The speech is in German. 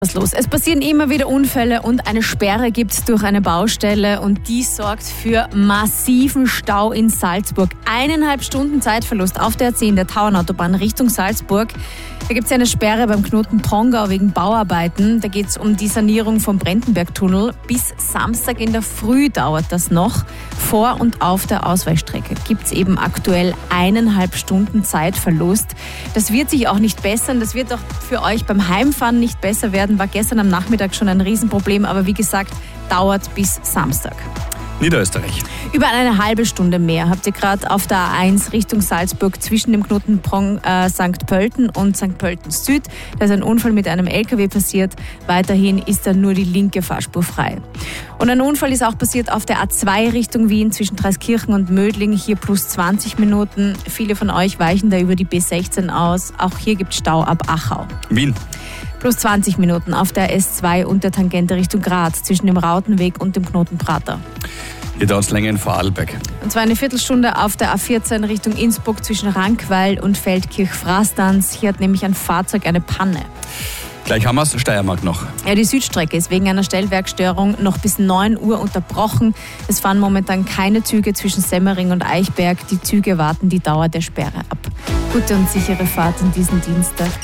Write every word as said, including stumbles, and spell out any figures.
Was los? Es passieren immer wieder Unfälle und eine Sperre gibt es durch eine Baustelle und die sorgt für massiven Stau in Salzburg. Eineinhalb Stunden Zeitverlust auf der A zehn, der Tauernautobahn Richtung Salzburg. Da gibt es eine Sperre beim Knoten Tongau wegen Bauarbeiten. Da geht es um die Sanierung vom Brentenbergtunnel. Bis Samstag in der Früh dauert das noch. Vor und auf der Ausweichstrecke gibt es eben aktuell eineinhalb Stunden Zeitverlust. Das wird sich auch nicht bessern. Das wird auch für euch beim Heimfahren nicht besser werden. War gestern am Nachmittag schon ein Riesenproblem. Aber wie gesagt, dauert bis Samstag. Niederösterreich. Über eine halbe Stunde mehr habt ihr gerade auf der A eins Richtung Salzburg zwischen dem Knotenpunkt äh, Sankt Pölten und Sankt Pölten Süd. Da ist ein Unfall mit einem L K W passiert. Weiterhin ist dann nur die linke Fahrspur frei. Und ein Unfall ist auch passiert auf der A zwei Richtung Wien zwischen Dreiskirchen und Mödling. Hier plus zwanzig Minuten. Viele von euch weichen da über die B sechzehn aus. Auch hier gibt es Stau ab Achau. Wien. Plus zwanzig Minuten auf der S zwei und der Tangente Richtung Graz zwischen dem Rautenweg und dem Knoten Prater. Hier dauert es länger in Vorarlberg. Und zwar eine Viertelstunde auf der A vierzehn Richtung Innsbruck zwischen Rankweil und Feldkirch-Frastanz. Hier hat nämlich ein Fahrzeug eine Panne. Gleich haben wir es, Steiermark noch. Ja, die Südstrecke ist wegen einer Stellwerkstörung noch bis neun Uhr unterbrochen. Es fahren momentan keine Züge zwischen Semmering und Eichberg. Die Züge warten die Dauer der Sperre ab. Gute und sichere Fahrt in diesen Dienstag.